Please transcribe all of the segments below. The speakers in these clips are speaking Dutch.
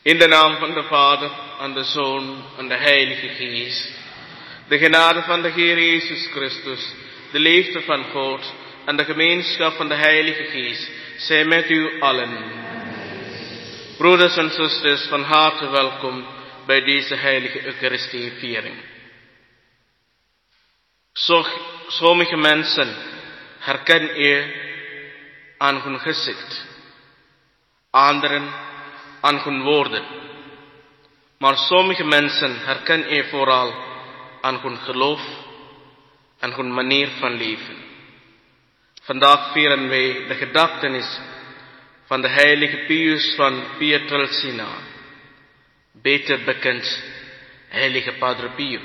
In de naam van de Vader, en de Zoon, en de Heilige Geest. De genade van de Heer Jezus Christus, de liefde van God en de gemeenschap van de Heilige Geest, zij met u allen. Broeders en zusters, van harte welkom bij deze heilige Eucharistieviering. Sommige mensen herkennen u aan hun gezicht, anderen aan hun woorden. Maar sommige mensen herkennen u vooral aan hun geloof en hun manier van leven. Vandaag vieren wij de gedachtenis van de heilige Pius van Pietrelcina, beter bekend heilige Padre Pio.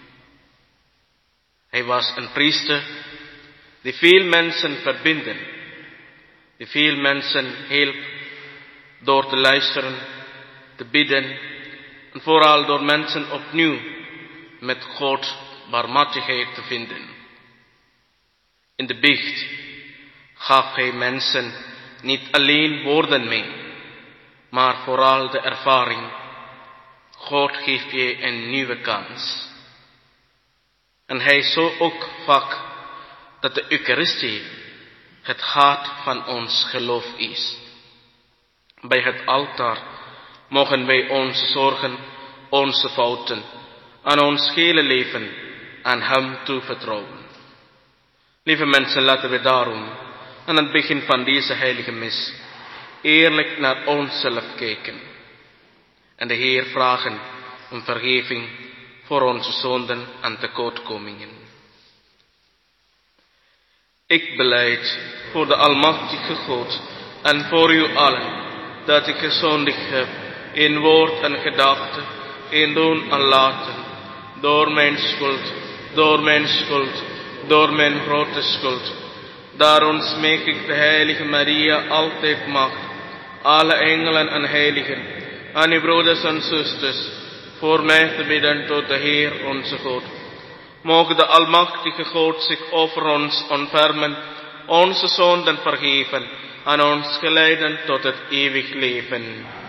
Hij was een priester die veel mensen verbinden, die veel mensen hielp door te luisteren, te bidden en vooral door mensen opnieuw met God barmhartigheid te vinden. In de biecht gaf hij mensen niet alleen woorden mee, maar vooral de ervaring: God geeft je een nieuwe kans. En hij zei ook vaak dat de Eucharistie het hart van ons geloof is. Bij het altaar mogen wij onze zorgen, onze fouten en ons hele leven aan hem toevertrouwen. Lieve mensen, laten we daarom aan het begin van deze heilige mis eerlijk naar onszelf kijken en de Heer vragen om vergeving voor onze zonden en tekortkomingen. Ik belijd voor de Almachtige God en voor u allen dat ik gezondigd heb in woord en gedachte, in doen en laten, door mijn schuld, door mijn grote schuld. Daarom smeek ik de heilige Maria, altijd macht, alle engelen en heiligen, aan uw broeders en zusters, voor mij te bidden tot de Heer onze God. Moge de Almachtige God zich over ons ontfermen, onze zonden vergeven en ons geleiden tot het eeuwig leven.